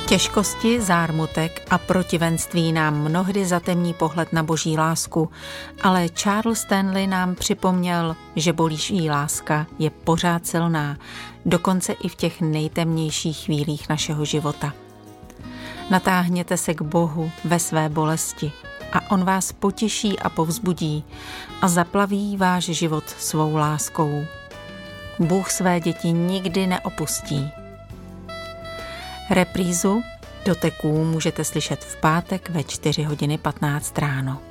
Těžkosti, zármutek a protivenství nám mnohdy zatemní pohled na boží lásku, ale Charles Stanley nám připomněl, že boží láska je pořád silná, dokonce i v těch nejtemnějších chvílích našeho života. Natáhněte se k Bohu ve své bolesti a on vás potěší a povzbudí a zaplaví váš život svou láskou. Bůh své děti nikdy neopustí. Reprízu Doteků můžete slyšet v pátek ve 4:15 ráno.